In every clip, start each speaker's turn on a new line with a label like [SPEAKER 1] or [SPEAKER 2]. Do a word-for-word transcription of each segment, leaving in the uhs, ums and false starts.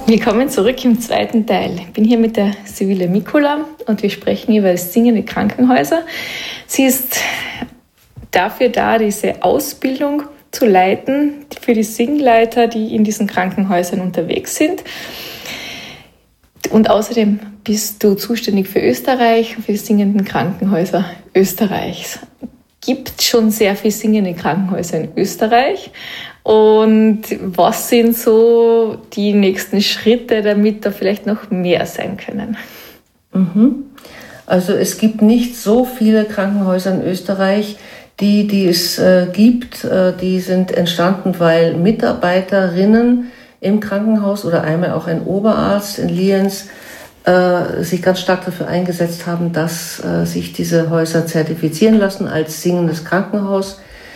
[SPEAKER 1] Willkommen zurück im zweiten Teil. Ich bin hier mit der Sibylle Mikula und wir sprechen über singende Krankenhäuser. Sie ist dafür da, diese Ausbildung zu leiten für die Singleiter, die in diesen Krankenhäusern unterwegs sind. Und außerdem bist du zuständig für Österreich und für die singenden Krankenhäuser Österreichs. Gibt schon sehr viele singende Krankenhäuser in Österreich. Und was sind so die nächsten Schritte, damit da vielleicht noch mehr sein können?
[SPEAKER 2] Mhm. Also es gibt nicht so viele Krankenhäuser in Österreich. Die, die es äh, gibt, äh, die sind entstanden, weil Mitarbeiterinnen im Krankenhaus oder einmal auch ein Oberarzt in Lienz äh, sich ganz stark dafür eingesetzt haben, dass äh, sich diese Häuser zertifizieren lassen als singendes Krankenhaus.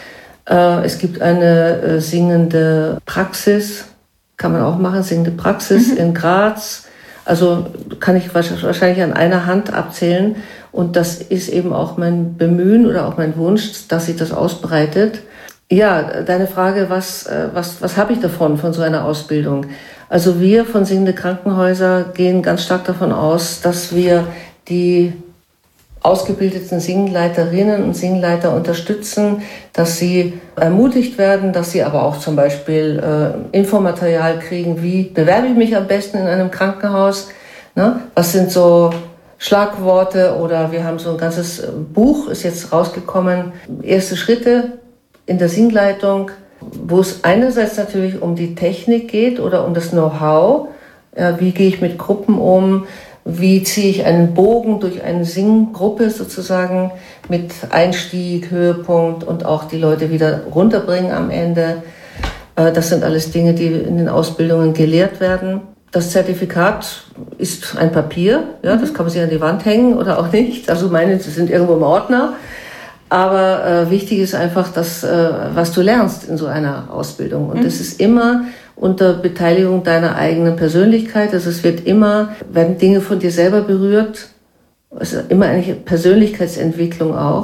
[SPEAKER 2] Äh, es gibt eine äh, singende Praxis, kann man auch machen, singende Praxis mhm. in Graz. Also kann ich wahrscheinlich an einer Hand abzählen. Und das ist eben auch mein Bemühen oder auch mein Wunsch, dass sich das ausbreitet. Ja, deine Frage, was, was, was habe ich davon, von so einer Ausbildung? Also wir von Singende Krankenhäuser gehen ganz stark davon aus, dass wir die ausgebildeten Singleiterinnen und Singleiter unterstützen, dass sie ermutigt werden, dass sie aber auch zum Beispiel äh, Infomaterial kriegen, wie bewerbe ich mich am besten in einem Krankenhaus, ne? Was sind so Schlagworte, oder wir haben so ein ganzes Buch, ist jetzt rausgekommen, erste Schritte in der Singleitung, wo es einerseits natürlich um die Technik geht oder um das Know-how, ja, wie gehe ich mit Gruppen um, wie ziehe ich einen Bogen durch eine Singgruppe sozusagen mit Einstieg, Höhepunkt und auch die Leute wieder runterbringen am Ende. Das sind alles Dinge, die in den Ausbildungen gelehrt werden. Das Zertifikat ist ein Papier, ja, das kann man sich an die Wand hängen oder auch nicht. Also meine, sie sind irgendwo im Ordner. Aber äh, wichtig ist einfach, dass, äh, was du lernst in so einer Ausbildung. Und es mhm. ist immer unter Beteiligung deiner eigenen Persönlichkeit. Also es wird immer, werden Dinge von dir selber berührt. Es ist immer eine Persönlichkeitsentwicklung auch.